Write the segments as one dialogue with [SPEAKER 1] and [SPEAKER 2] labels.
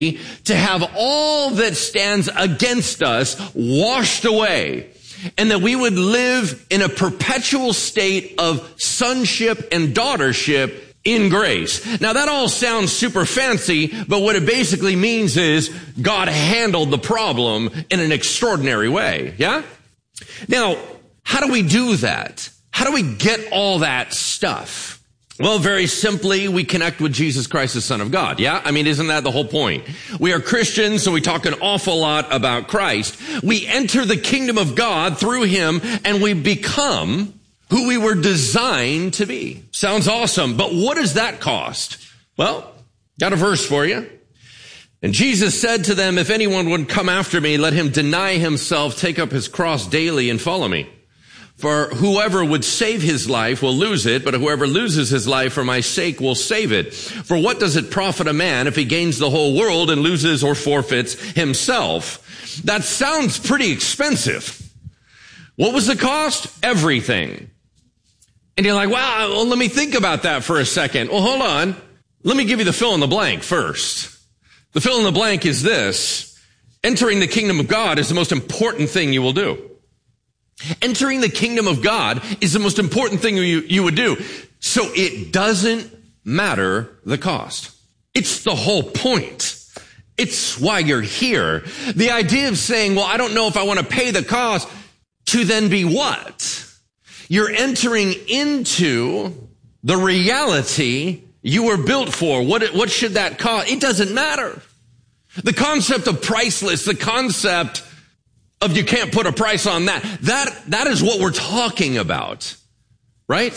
[SPEAKER 1] to have all that stands against us washed away, and that we would live in a perpetual state of sonship and daughtership in grace. Now that all sounds super fancy, but what it basically means is God handled the problem in an extraordinary way. Yeah? Now, how do we do that? How do we get all that stuff? Well, very simply, we connect with Jesus Christ, the Son of God. Yeah? I mean, isn't that the whole point? We are Christians, so we talk an awful lot about Christ. We enter the kingdom of God through him, and we become who we were designed to be. Sounds awesome, but what does that cost? Well, got a verse for you. And Jesus said to them, if anyone would come after me, let him deny himself, take up his cross daily, and follow me. For whoever would save his life will lose it, but whoever loses his life for my sake will save it. For what does it profit a man if he gains the whole world and loses or forfeits himself? That sounds pretty expensive. What was the cost? Everything. And you're like, wow, well, let me think about that for a second. Well, hold on. Let me give you the fill in the blank first. The fill in the blank is this. Entering the kingdom of God is the most important thing you will do. Entering the kingdom of God is the most important thing you would do. So it doesn't matter the cost. It's the whole point. It's why you're here. The idea of saying, well, I don't know if I want to pay the cost, to then be what? You're entering into the reality you were built for. What should that cost? It doesn't matter. The concept of priceless, the concept of you can't put a price on that is what we're talking about, right?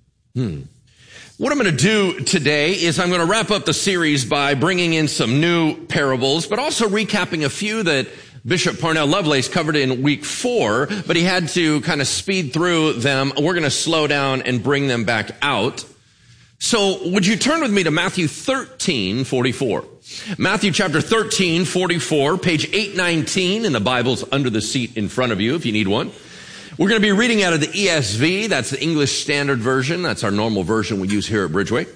[SPEAKER 1] What I'm going to do today is I'm going to wrap up the series by bringing in some new parables, but also recapping a few that Bishop Parnell Lovelace covered in week 4, but he had to kind of speed through them. We're going to slow down and bring them back out. So would you turn with me to Matthew 13:44. Matthew chapter 13:44, page 819 in the Bible's under the seat in front of you if you need one. We're going to be reading out of the ESV. That's the English Standard Version. That's our normal version we use here at Bridgeway.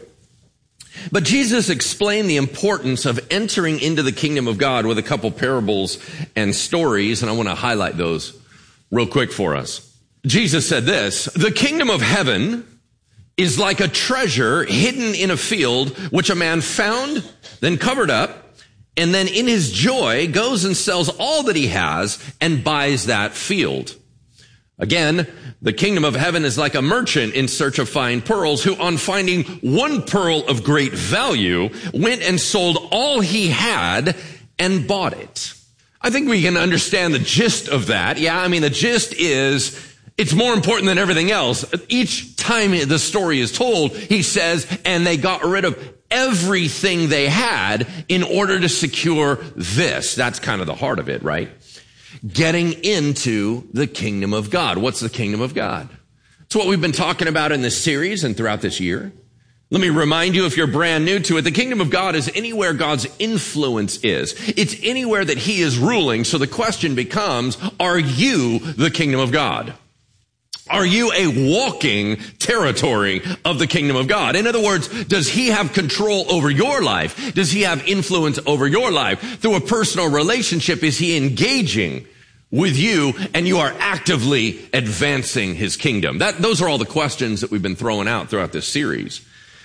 [SPEAKER 1] But Jesus explained the importance of entering into the kingdom of God with a couple parables and stories, and I want to highlight those real quick for us. Jesus said this, the kingdom of heaven is like a treasure hidden in a field, which a man found, then covered up, and then in his joy goes and sells all that he has and buys that field. Again, the kingdom of heaven is like a merchant in search of fine pearls who, on finding one pearl of great value, went and sold all he had and bought it. I think we can understand the gist of that. Yeah, I mean, the gist is it's more important than everything else. Each time the story is told, he says, and they got rid of everything they had in order to secure this. That's kind of the heart of it, right? Getting into the kingdom of God. What's the kingdom of God? It's what we've been talking about in this series and throughout this year. Let me remind you, if you're brand new to it, the kingdom of God is anywhere God's influence is. It's anywhere that he is ruling. So the question becomes, are you the kingdom of God? Are you a walking territory of the kingdom of God? In other words, does he have control over your life? Does he have influence over your life? Through a personal relationship, is he engaging with you and you are actively advancing his kingdom? Those are all the questions that we've been throwing out throughout this series.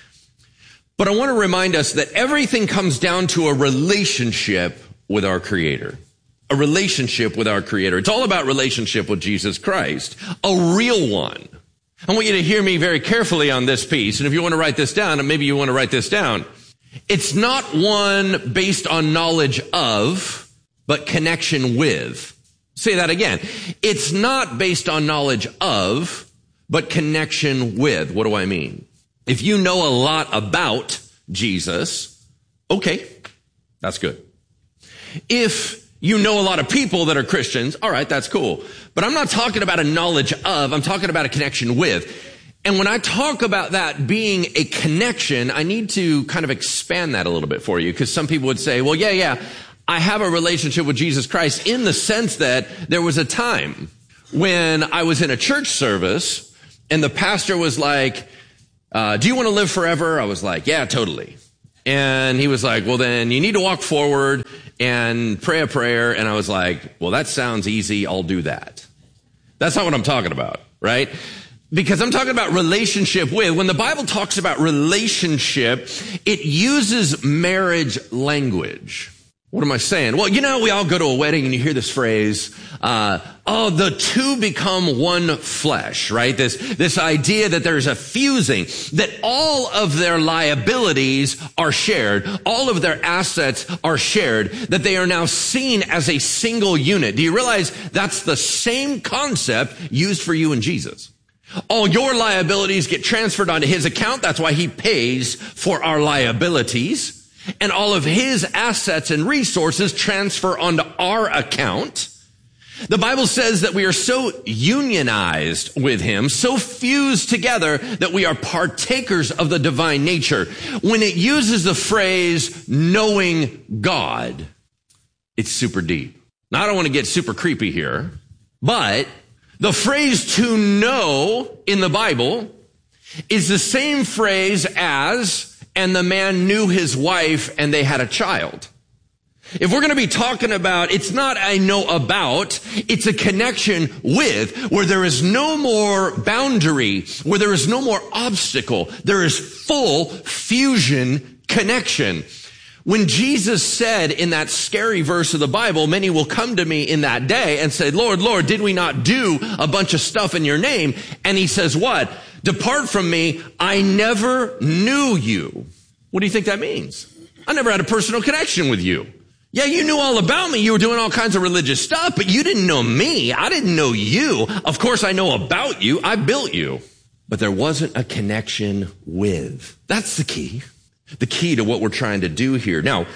[SPEAKER 1] But I want to remind us that everything comes down to a relationship with our Creator. A relationship with our Creator. It's all about relationship with Jesus Christ. A real one. I want you to hear me very carefully on this piece. And if you want to write this down, and maybe you want to write this down. It's not one based on knowledge of, but connection with. Say that again. It's not based on knowledge of, but connection with. What do I mean? If you know a lot about Jesus, okay, that's good. If you know a lot of people that are Christians, all right, that's cool. But I'm not talking about a knowledge of, I'm talking about a connection with. And when I talk about that being a connection, I need to kind of expand that a little bit for you, because some people would say, well, yeah, I have a relationship with Jesus Christ in the sense that there was a time when I was in a church service and the pastor was like, do you want to live forever? I was like, yeah, totally. And he was like, well, then you need to walk forward and pray a prayer. And I was like, well, that sounds easy. I'll do that. That's not what I'm talking about, right? Because I'm talking about relationship with. When the Bible talks about relationship, it uses marriage language. What am I saying? Well, we all go to a wedding and you hear this phrase, the two become one flesh, right? This idea that there's a fusing, that all of their liabilities are shared, all of their assets are shared, that they are now seen as a single unit. Do you realize that's the same concept used for you and Jesus? All your liabilities get transferred onto his account. That's why he pays for our liabilities. And all of his assets and resources transfer onto our account. The Bible says that we are so unionized with him, so fused together that we are partakers of the divine nature. When it uses the phrase knowing God, it's super deep. Now, I don't want to get super creepy here, but the phrase to know in the Bible is the same phrase as, and the man knew his wife and they had a child. If we're going to be talking about, it's not I know about, it's a connection with, where there is no more boundary, where there is no more obstacle. There is full fusion connection. When Jesus said in that scary verse of the Bible, many will come to me in that day and say, Lord, Lord, did we not do a bunch of stuff in your name? And he says what? Depart from me, I never knew you. What do you think that means? I never had a personal connection with you. Yeah, you knew all about me. You were doing all kinds of religious stuff, but you didn't know me. I didn't know you. Of course, I know about you. I built you. But there wasn't a connection with. That's the key. The key to what we're trying to do here. Now,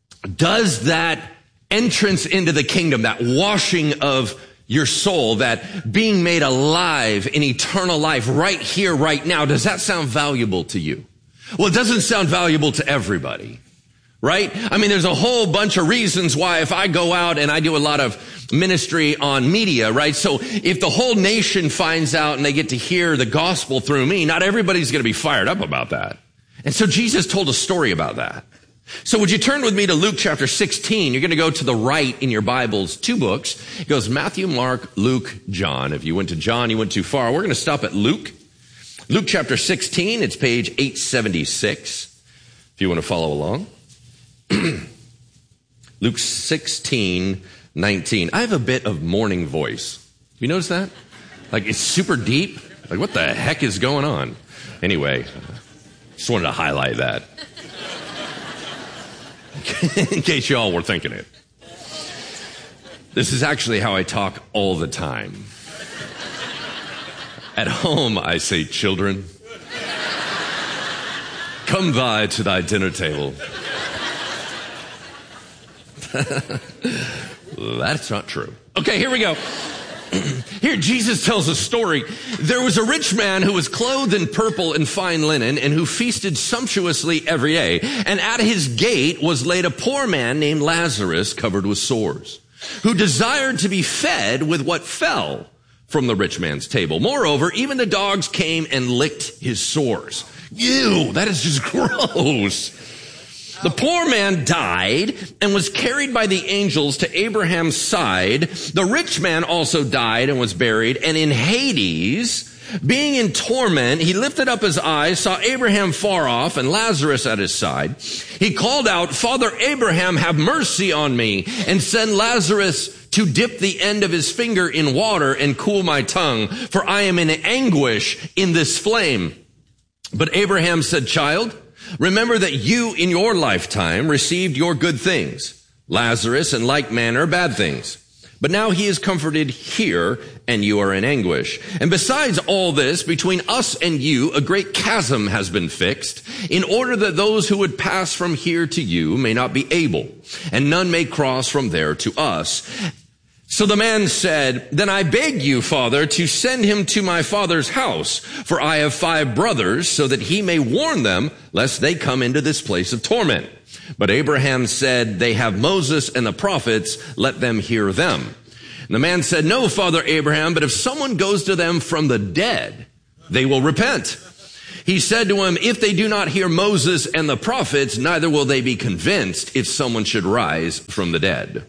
[SPEAKER 1] does that entrance into the kingdom, that washing of your soul, that being made alive in eternal life right here, right now, does that sound valuable to you? Well, it doesn't sound valuable to everybody, right? I mean, there's a whole bunch of reasons why if I go out and I do a lot of ministry on media, right? So if the whole nation finds out and they get to hear the gospel through me, not everybody's going to be fired up about that. And so Jesus told a story about that. So would you turn with me to Luke chapter 16? You're going to go to the right in your Bibles, 2 books. It goes Matthew, Mark, Luke, John. If you went to John, you went too far. We're going to stop at Luke. Luke chapter 16, it's page 876, if you want to follow along. Luke 16, 19. I have a bit of morning voice. You notice that? Like, it's super deep. Like, what the heck is going on? Anyway, just wanted to highlight that. In case y'all were thinking it. This is actually how I talk all the time. At home, I say, children, come thy to thy dinner table. That's not true. Okay, here we go. Here, Jesus tells a story. There was a rich man who was clothed in purple and fine linen and who feasted sumptuously every day. And at his gate was laid a poor man named Lazarus, covered with sores, who desired to be fed with what fell from the rich man's table. Moreover, even the dogs came and licked his sores. Ew, that is just gross. The poor man died and was carried by the angels to Abraham's side. The rich man also died and was buried. And in Hades, being in torment, he lifted up his eyes, saw Abraham far off and Lazarus at his side. He called out, Father Abraham, have mercy on me and send Lazarus to dip the end of his finger in water and cool my tongue, for I am in anguish in this flame. But Abraham said, Child, remember that you in your lifetime received your good things, Lazarus in like manner bad things. But now he is comforted here and you are in anguish. And besides all this, between us and you, a great chasm has been fixed in order that those who would pass from here to you may not be able, and none may cross from there to us. So the man said, Then I beg you, Father, to send him to my father's house, for I have 5 brothers, so that he may warn them, lest they come into this place of torment. But Abraham said, They have Moses and the prophets, let them hear them. And the man said, No, Father Abraham, but if someone goes to them from the dead, they will repent. He said to him, if they do not hear Moses and the prophets, neither will they be convinced if someone should rise from the dead.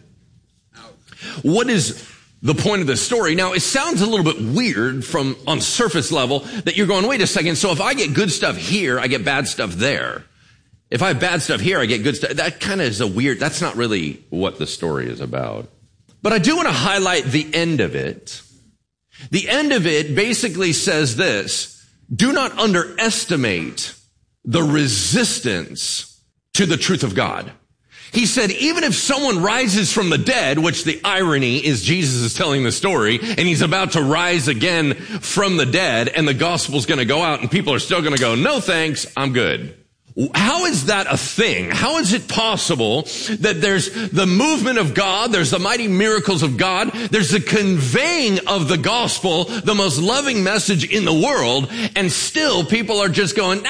[SPEAKER 1] What is the point of this story? Now, it sounds a little bit weird on surface level that you're going, wait a second, so if I get good stuff here, I get bad stuff there. If I have bad stuff here, I get good stuff. That kind of is that's not really what the story is about. But I do want to highlight the end of it. The end of it basically says this: do not underestimate the resistance to the truth of God. He said, even if someone rises from the dead, which the irony is Jesus is telling the story, and he's about to rise again from the dead, and the gospel's going to go out, and people are still going to go, no thanks, I'm good. How is that a thing? How is it possible that there's the movement of God, there's the mighty miracles of God, there's the conveying of the gospel, the most loving message in the world, and still people are just going,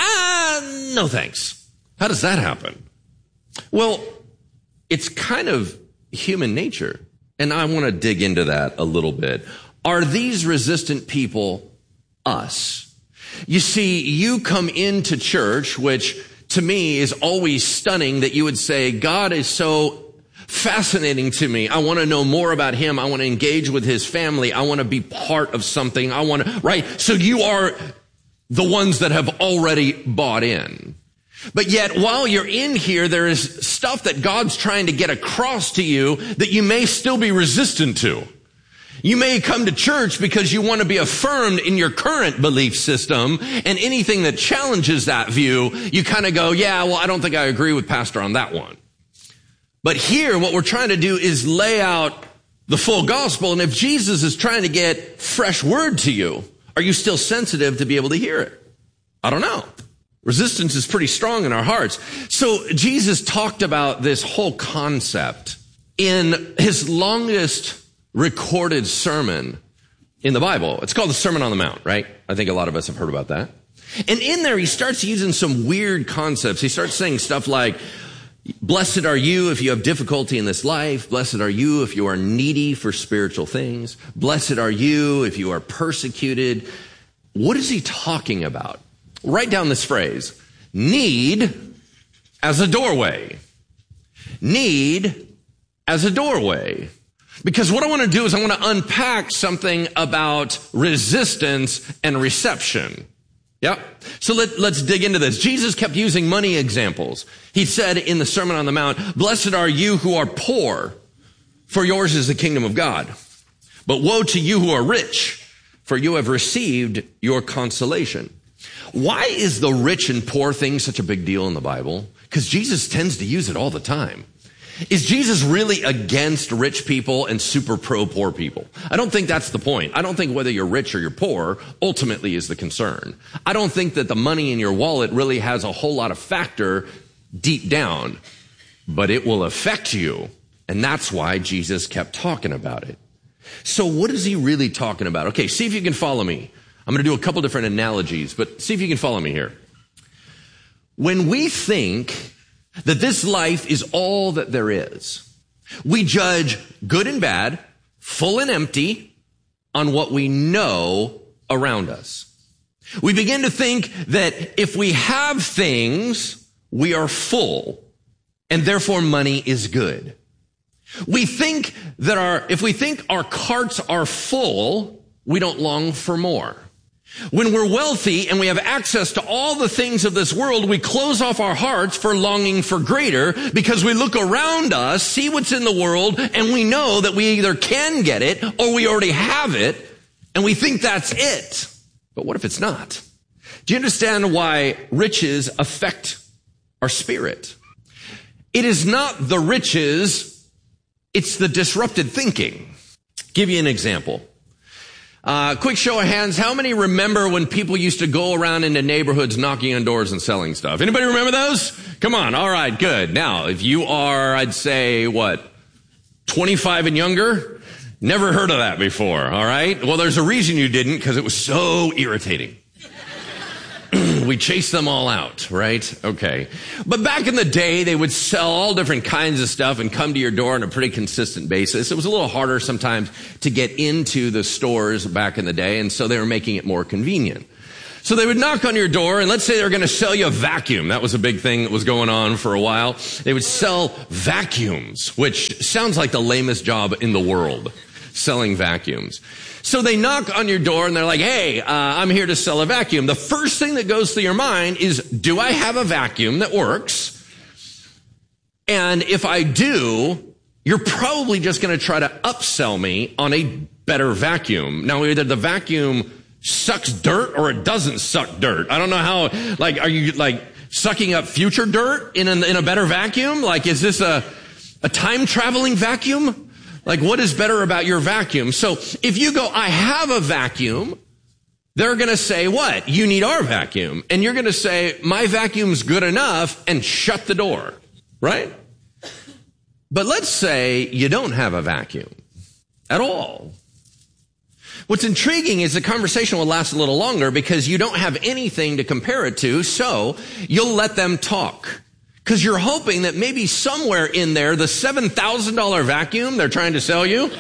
[SPEAKER 1] no thanks. How does that happen? Well, it's kind of human nature, and I want to dig into that a little bit. Are these resistant people us? You see, you come into church, which to me is always stunning that you would say, God is so fascinating to me. I want to know more about him. I want to engage with his family. I want to be part of something. Right? So you are the ones that have already bought in. But yet, while you're in here, there is stuff that God's trying to get across to you that you may still be resistant to. You may come to church because you want to be affirmed in your current belief system, and anything that challenges that view, you kind of go, yeah, well, I don't think I agree with Pastor on that one. But here, what we're trying to do is lay out the full gospel, and if Jesus is trying to get fresh word to you, are you still sensitive to be able to hear it? I don't know. Resistance is pretty strong in our hearts. So Jesus talked about this whole concept in his longest recorded sermon in the Bible. It's called the Sermon on the Mount, right? I think a lot of us have heard about that. And in there, he starts using some weird concepts. He starts saying stuff like, blessed are you if you have difficulty in this life. Blessed are you if you are needy for spiritual things. Blessed are you if you are persecuted. What is he talking about? Write down this phrase: need as a doorway. Need as a doorway. Because what I want to do is I want to unpack something about resistance and reception. Yep. So let's dig into this. Jesus kept using money examples. He said in the Sermon on the Mount, blessed are you who are poor, for yours is the kingdom of God. But woe to you who are rich, for you have received your consolation. Why is the rich and poor thing such a big deal in the Bible? Because Jesus tends to use it all the time. Is Jesus really against rich people and super pro poor people? I don't think that's the point. I don't think whether you're rich or you're poor ultimately is the concern. I don't think that the money in your wallet really has a whole lot of factor deep down, but it will affect you. And that's why Jesus kept talking about it. So what is he really talking about? Okay, see if you can follow me. I'm going to do a couple different analogies, but see if you can follow me here. When we think that this life is all that there is, we judge good and bad, full and empty, on what we know around us. We begin to think that if we have things, we are full, and therefore money is good. We think that if we think our carts are full, we don't long for more. When we're wealthy and we have access to all the things of this world, we close off our hearts for longing for greater because we look around us, see what's in the world, and we know that we either can get it or we already have it, and we think that's it. But what if it's not? Do you understand why riches affect our spirit? It is not the riches, it's the disrupted thinking. Give you an example. Quick show of hands. How many remember when people used to go around into neighborhoods knocking on doors and selling stuff? Anybody remember those? Come on. All right, good. Now, if you are, I'd say, 25 and younger? Never heard of that before. All right. Well, there's a reason you didn't, because it was so irritating. We chased them all out, right? Okay. But back in the day, they would sell all different kinds of stuff and come to your door on a pretty consistent basis. It was a little harder sometimes to get into the stores back in the day, and so they were making it more convenient. So they would knock on your door, and let's say they're going to sell you a vacuum. That was a big thing that was going on for a while. They would sell vacuums, which sounds like the lamest job in the world, selling vacuums. So they knock on your door, and they're like, hey, I'm here to sell a vacuum. The first thing that goes through your mind is, do I have a vacuum that works? And if I do, you're probably just going to try to upsell me on a better vacuum. Now, either the vacuum sucks dirt or it doesn't suck dirt. I don't know how, are you sucking up future dirt in a better vacuum? Is this a time traveling vacuum? What is better about your vacuum? So if you go, I have a vacuum, they're going to say, what? You need our vacuum. And you're going to say, my vacuum's good enough, and shut the door. Right? But let's say you don't have a vacuum at all. What's intriguing is the conversation will last a little longer because you don't have anything to compare it to, so you'll let them talk. Because you're hoping that maybe somewhere in there, the $7,000 vacuum they're trying to sell you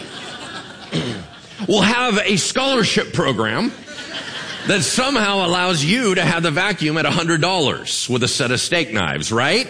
[SPEAKER 1] will have a scholarship program that somehow allows you to have the vacuum at $100 with a set of steak knives, right?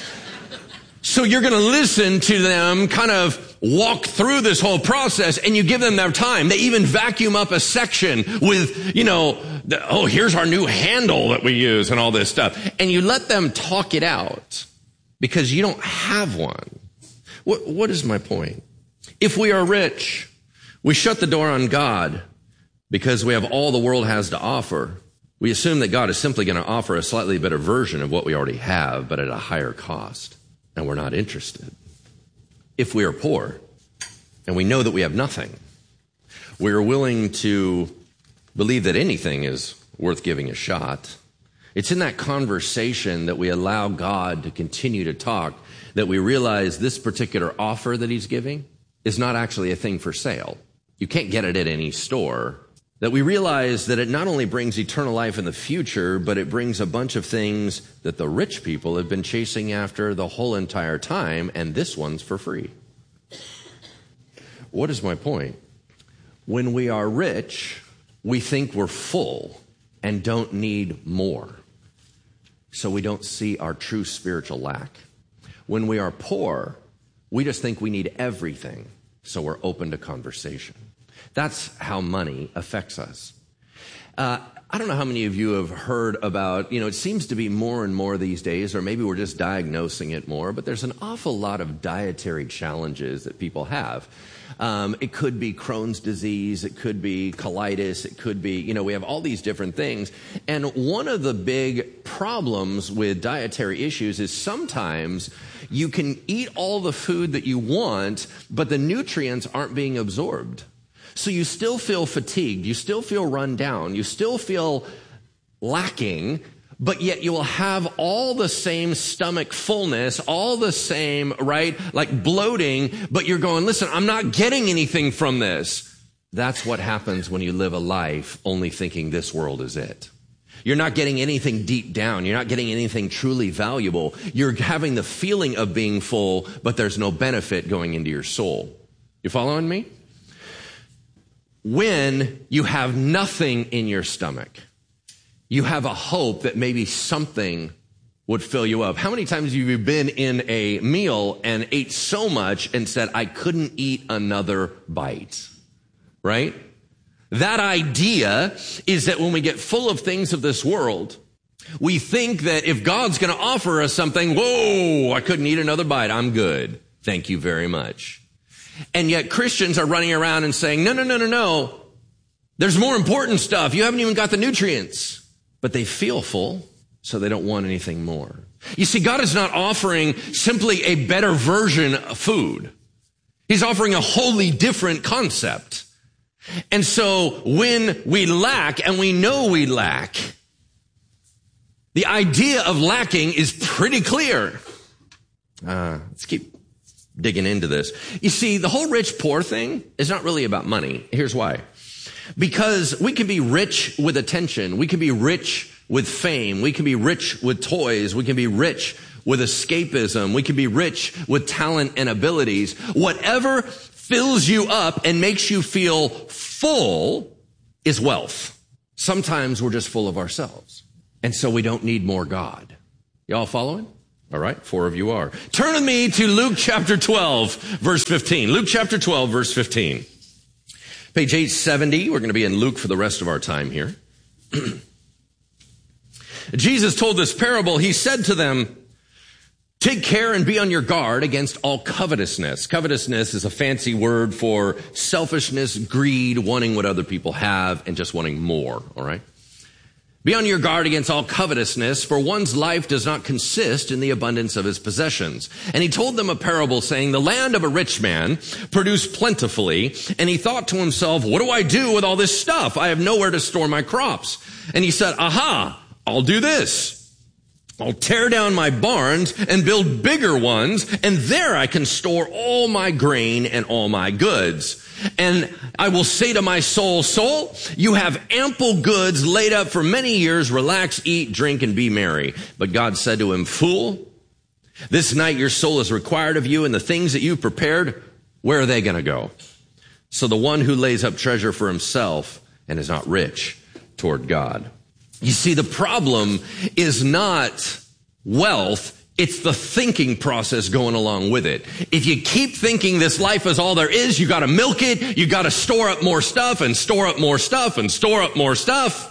[SPEAKER 1] So you're going to listen to them kind of walk through this whole process, and you give them their time. They even vacuum up a section with, here's our new handle that we use and all this stuff. And you let them talk it out because you don't have one. What is my point? If we are rich, we shut the door on God because we have all the world has to offer. We assume that God is simply going to offer a slightly better version of what we already have, but at a higher cost. And we're not interested. If we are poor and we know that we have nothing, we are willing to believe that anything is worth giving a shot. It's in that conversation that we allow God to continue to talk that we realize this particular offer that he's giving is not actually a thing for sale. You can't get it at any store. That we realize that it not only brings eternal life in the future, but it brings a bunch of things that the rich people have been chasing after the whole entire time, and this one's for free. What is my point? When we are rich, we think we're full and don't need more. So we don't see our true spiritual lack. When we are poor, we just think we need everything, so we're open to conversation. That's how money affects us. I don't know how many of you have heard about, it seems to be more and more these days, or maybe we're just diagnosing it more, but there's an awful lot of dietary challenges that people have. It could be Crohn's disease, it could be colitis, it could be, we have all these different things. And one of the big problems with dietary issues is sometimes you can eat all the food that you want, but the nutrients aren't being absorbed. So you still feel fatigued, you still feel run down, you still feel lacking, but yet you will have all the same stomach fullness, all the same, right, bloating, but you're going, listen, I'm not getting anything from this. That's what happens when you live a life only thinking this world is it. You're not getting anything deep down. You're not getting anything truly valuable. You're having the feeling of being full, but there's no benefit going into your soul. You following me? When you have nothing in your stomach, you have a hope that maybe something would fill you up. How many times have you been in a meal and ate so much and said, I couldn't eat another bite, right? That idea is that when we get full of things of this world, we think that if God's going to offer us something, whoa, I couldn't eat another bite. I'm good. Thank you very much. And yet Christians are running around and saying, no. There's more important stuff. You haven't even got the nutrients. But they feel full, so they don't want anything more. You see, God is not offering simply a better version of food. He's offering a wholly different concept. And so when we lack, and we know we lack, the idea of lacking is pretty clear. Let's keep digging into this. You see, the whole rich-poor thing is not really about money. Here's why. Because we can be rich with attention. We can be rich with fame. We can be rich with toys. We can be rich with escapism. We can be rich with talent and abilities. Whatever fills you up and makes you feel full is wealth. Sometimes we're just full of ourselves. And so we don't need more God. Y'all following? All right, 4 of you are. Turn with me to Luke chapter 12, verse 15. Luke chapter 12, verse 15. Page 870. We're going to be in Luke for the rest of our time here. Jesus told this parable. He said to them, take care and be on your guard against all covetousness. Covetousness is a fancy word for selfishness, greed, wanting what other people have, and just wanting more, all right? Be on your guard against all covetousness, for one's life does not consist in the abundance of his possessions. And he told them a parable saying, the land of a rich man produced plentifully, and he thought to himself, what do I do with all this stuff? I have nowhere to store my crops. And he said, aha, I'll do this. I'll tear down my barns and build bigger ones, and there I can store all my grain and all my goods. And I will say to my soul, soul, you have ample goods laid up for many years. Relax, eat, drink, and be merry. But God said to him, fool, this night your soul is required of you, and the things that you've prepared, where are they going to go? So the one who lays up treasure for himself and is not rich toward God. You see, the problem is not wealth. It's the thinking process going along with it. If you keep thinking this life is all there is, you got to milk it. You got to store up more stuff and store up more stuff and store up more stuff.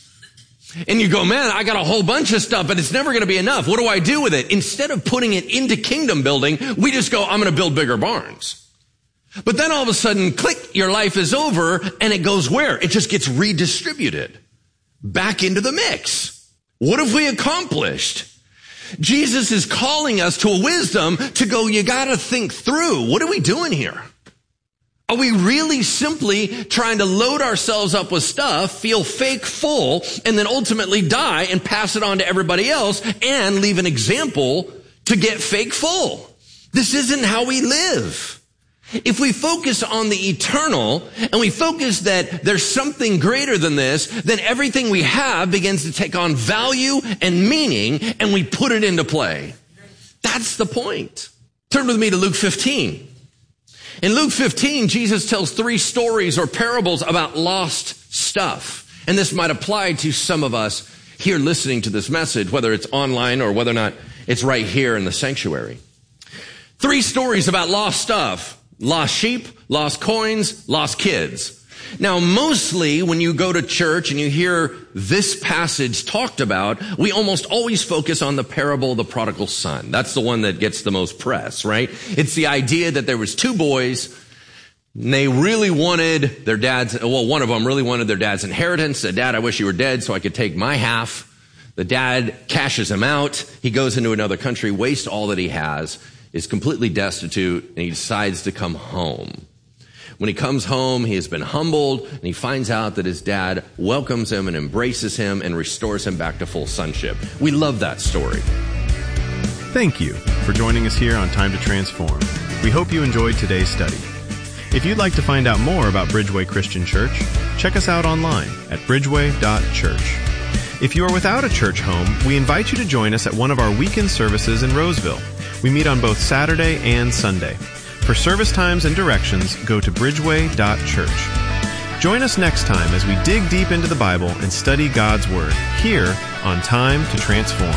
[SPEAKER 1] And you go, man, I got a whole bunch of stuff, but it's never going to be enough. What do I do with it? Instead of putting it into kingdom building, we just go, I'm going to build bigger barns. But then all of a sudden, click, your life is over, and it goes where? It just gets redistributed back into the mix. What have we accomplished? Jesus is calling us to a wisdom to go, you got to think through. What are we doing here? Are we really simply trying to load ourselves up with stuff, feel fake full, and then ultimately die and pass it on to everybody else and leave an example to get fake full? This isn't how we live. If we focus on the eternal and we focus that there's something greater than this, then everything we have begins to take on value and meaning, and we put it into play. That's the point. Turn with me to Luke 15. In Luke 15, Jesus tells 3 stories or parables about lost stuff. And this might apply to some of us here listening to this message, whether it's online or whether or not it's right here in the sanctuary. 3 stories about lost stuff. Lost sheep, lost coins, lost kids. Now, mostly when you go to church and you hear this passage talked about, we almost always focus on the parable of the prodigal son. That's the one that gets the most press, right? It's the idea that there was 2 boys, and they really wanted their dad's, one of them really wanted their dad's inheritance. Said, Dad, I wish you were dead so I could take my half. The dad cashes him out. He goes into another country, wastes all that he has, is completely destitute, and he decides to come home. When he comes home, he has been humbled, and he finds out that his dad welcomes him and embraces him and restores him back to full sonship. We love that story.
[SPEAKER 2] Thank you for joining us here on Time to Transform. We hope you enjoyed today's study. If you'd like to find out more about Bridgeway Christian Church, check us out online at bridgeway.church. If you are without a church home, we invite you to join us at one of our weekend services in Roseville. We meet on both Saturday and Sunday. For service times and directions, go to bridgeway.church. Join us next time as we dig deep into the Bible and study God's Word here on Time to Transform.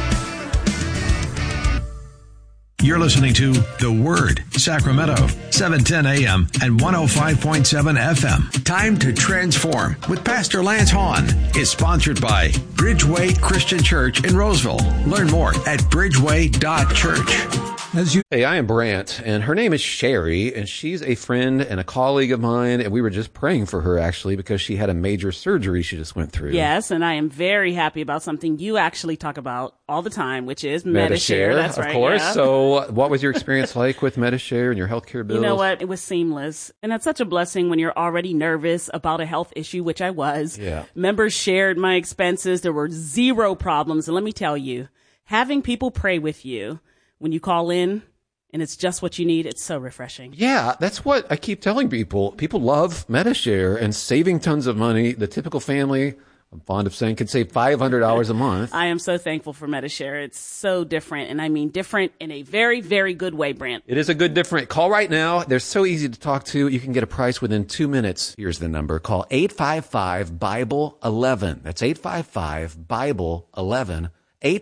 [SPEAKER 3] You're listening to The Word, Sacramento, 710 AM and 105.7 FM. Time to Transform with Pastor Lance Hahn is sponsored by Bridgeway Christian Church in Roseville. Learn more at bridgeway.church.
[SPEAKER 4] Hey, I am Brant, and her name is Sherry, and she's a friend and a colleague of mine, and we were just praying for her, actually, because she had a major surgery she just went through.
[SPEAKER 5] Yes, and I am very happy about something you actually talk about all the time, which is Medi-Share. That's right,
[SPEAKER 4] of course.
[SPEAKER 5] Yeah.
[SPEAKER 4] So what was your experience like with Medi-Share and your healthcare bills?
[SPEAKER 5] You know what? It was seamless, and that's such a blessing when you're already nervous about a health issue, which I was.
[SPEAKER 4] Yeah.
[SPEAKER 5] Members shared my expenses. There were 0 problems, and let me tell you, having people pray with you when you call in, and it's just what you need, it's so refreshing.
[SPEAKER 4] Yeah, that's what I keep telling people. People love Medi-Share and saving tons of money. The typical family I'm fond of saying could save $500 a month.
[SPEAKER 5] I am so thankful for Medi-Share. It's so different, and I mean different in a very, very good way, Brant.
[SPEAKER 4] It is a good different. Call right now. They're so easy to talk to. You can get a price within 2 minutes. Here's the number. Call 855-BIBLE-11. That's 855-BIBLE-11.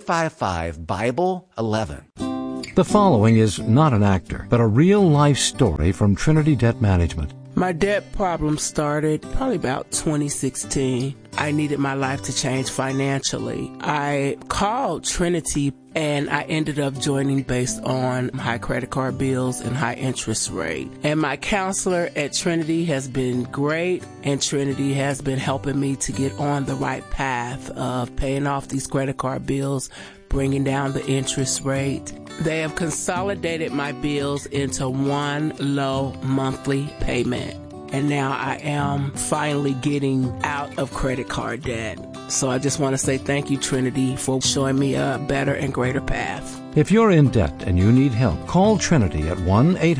[SPEAKER 4] 855-BIBLE-11.
[SPEAKER 6] The following is not an actor, but a real-life story from Trinity Debt Management.
[SPEAKER 7] My debt problem started probably about 2016. I needed my life to change financially. I called Trinity and I ended up joining based on high credit card bills and high interest rate. And my counselor at Trinity has been great, and Trinity has been helping me to get on the right path of paying off these credit card bills, bringing down the interest rate. They have consolidated my bills into one low monthly payment. And now I am finally getting out of credit card debt. So I just want to say thank you, Trinity, for showing me a better and greater path.
[SPEAKER 6] If you're in debt and you need help, call Trinity at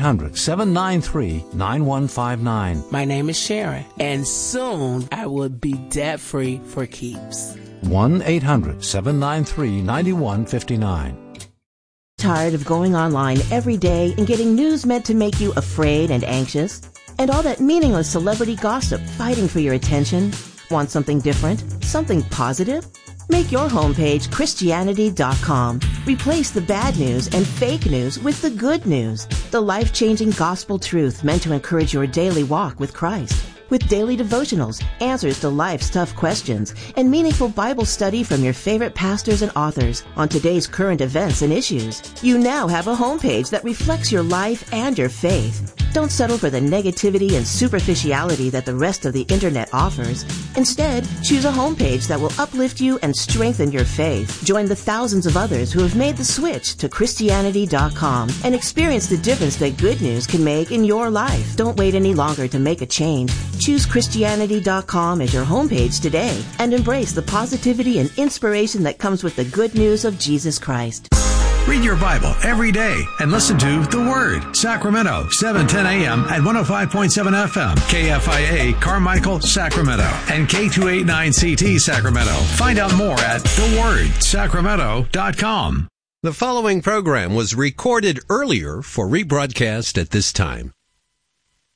[SPEAKER 6] 1-800-793-9159.
[SPEAKER 7] My name is Sharon, and soon I will be debt-free for keeps.
[SPEAKER 6] 1-800-793-9159.
[SPEAKER 8] Tired of going online every day and getting news meant to make you afraid and anxious? And all that meaningless celebrity gossip fighting for your attention? Want something different? Something positive? Make your homepage Christianity.com. Replace the bad news and fake news with the good news. The life-changing gospel truth meant to encourage your daily walk with Christ. With daily devotionals, answers to life's tough questions, and meaningful Bible study from your favorite pastors and authors on today's current events and issues. You now have a homepage that reflects your life and your faith. Don't settle for the negativity and superficiality that the rest of the internet offers. Instead, choose a homepage that will uplift you and strengthen your faith. Join the thousands of others who have made the switch to Christianity.com and experience the difference that good news can make in your life. Don't wait any longer to make a change. Choose Christianity.com as your homepage today and embrace the positivity and inspiration that comes with the good news of Jesus Christ.
[SPEAKER 3] Read your Bible every day and listen to The Word, Sacramento, 7:10 a.m. at 105.7 FM, KFIA, Carmichael, Sacramento, and K289CT, Sacramento. Find out more at thewordsacramento.com.
[SPEAKER 9] The following program was recorded earlier for rebroadcast at this time.